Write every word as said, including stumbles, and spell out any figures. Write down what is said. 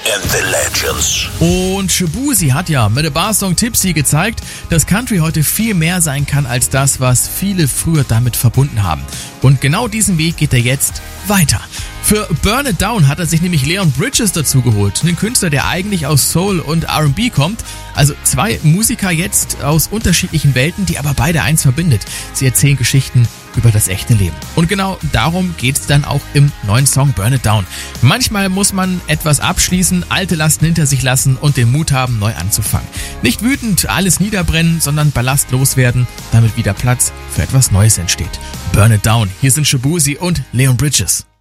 and the Legends. Und Shaboozey hat ja mit der Barsong Tipsy gezeigt, dass Country heute viel mehr sein kann als das, was viele früher damit verbunden haben. Und genau diesen Weg geht er jetzt weiter. Für Burn It Down hat er sich nämlich Leon Bridges dazu geholt, einen Künstler, der eigentlich aus Soul und R and B kommt. Also zwei Musiker jetzt aus unterschiedlichen Welten, die aber beide eins verbindet. Sie erzählen Geschichten über das echte Leben. Und genau darum geht's dann auch im neuen Song Burn It Down. Manchmal muss man etwas abschließen, alte Lasten hinter sich lassen und den Mut haben, neu anzufangen. Nicht wütend alles niederbrennen, sondern Ballast loswerden, damit wieder Platz für etwas Neues entsteht. Burn It Down. Hier sind Shaboozey und Leon Bridges.